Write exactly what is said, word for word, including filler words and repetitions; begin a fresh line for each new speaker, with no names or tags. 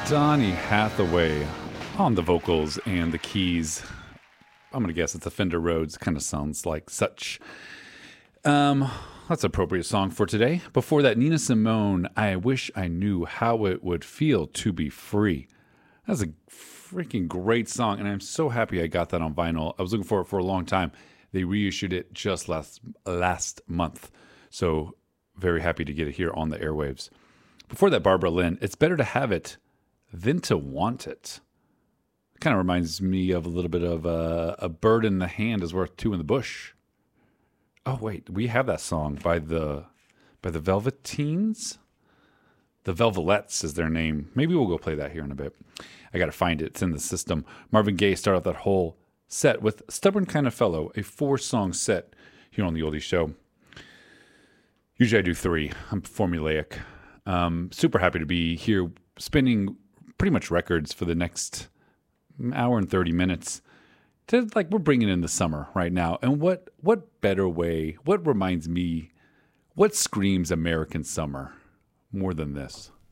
Donny Hathaway on the vocals and the keys. I'm going to guess it's a Fender Rhodes. Kind of sounds like such. Um, that's an appropriate song for today. Before that, Nina Simone, I Wish I Knew How It Would Feel to Be Free. That's a freaking great song, and I'm so happy I got that on vinyl. I was looking for it for a long time. They reissued it just last last month, so very happy to get it here on the airwaves. Before that, Barbara Lynn, It's Better to Have It Than to Want It. Kind of reminds me of a little bit of uh, A Bird in the Hand is Worth Two in the Bush. Oh, wait, we have that song by the by the Velveteens? The Velvelettes is their name. Maybe we'll go play that here in a bit. I got to find it. It's in the system. Marvin Gaye started off that whole set with Stubborn Kind of Fellow, a four-song set here on the Oldie Show. Usually I do three. I'm formulaic. Um, super happy to be here spinning pretty much records for the next hour and thirty minutes. To, like, we're bringing in the summer right now. And what what better way, what reminds me, what screams American summer more than this?